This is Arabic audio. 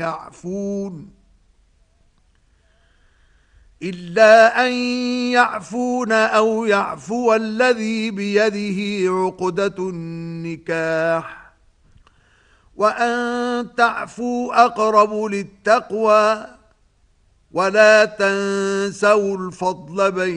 يعفون إلا أن يعفون أو يعفو الذي بيده عقدة النكاح وأن تعفوا أقرب للتقوى ولا تنسوا الفضل بينكم